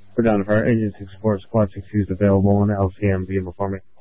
For down for Engine 64, Squad 62 is available on LCM via McCormick.